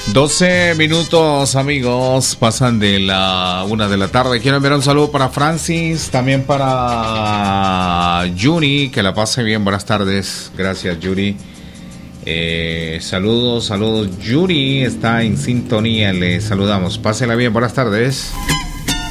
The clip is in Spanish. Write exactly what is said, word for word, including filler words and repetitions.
doce minutos, amigos, pasan de la una de la tarde. Quiero enviar un saludo para Francis, también para Yuri, que la pase bien. Buenas tardes, gracias Yuri. Eh, saludos, saludos. Yuri está en sintonía, le saludamos. Pásela bien, buenas tardes.